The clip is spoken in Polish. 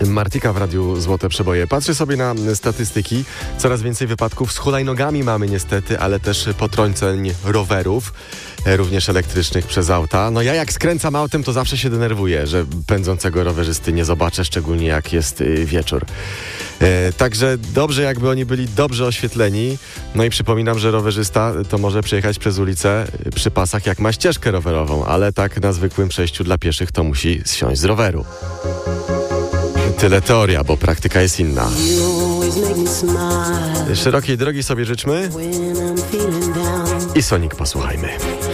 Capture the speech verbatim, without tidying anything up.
Martika w Radiu Złote Przeboje. Patrzę sobie na statystyki. Coraz więcej wypadków z hulajnogami mamy niestety, ale też potrąceń rowerów, również elektrycznych przez auta. No ja jak skręcam autem, to zawsze się denerwuję, że pędzącego rowerzysty nie zobaczę, szczególnie jak jest wieczór. E, także dobrze, jakby oni byli dobrze oświetleni. No i przypominam, że rowerzysta to może przejechać przez ulicę przy pasach, jak ma ścieżkę rowerową, ale tak na zwykłym przejściu dla pieszych to musi zsiąść z roweru. Tyle teoria, bo praktyka jest inna. Szerokiej drogi sobie życzmy i Sonic posłuchajmy.